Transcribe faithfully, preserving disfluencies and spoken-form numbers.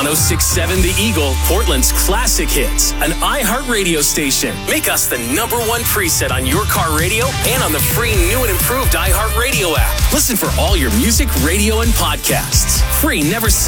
one oh six point seven The Eagle, Portland's classic hits. An iHeartRadio station. Make us the number one preset on your car radio and on the free new and improved iHeartRadio app. Listen for all your music, radio, and podcasts. Free, never